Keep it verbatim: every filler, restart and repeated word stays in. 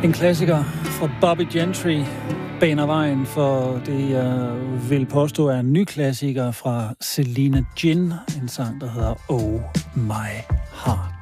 En klassiker fra Bobby Gentry baner vejen for det, jeg vil påstå er en ny klassiker fra Selena Gin. En sang, der hedder Oh My Heart.